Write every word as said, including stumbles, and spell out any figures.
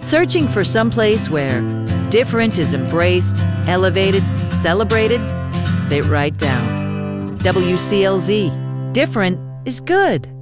Searching for someplace where different is embraced, elevated, celebrated? Sit right down. W C L Z. Different is good.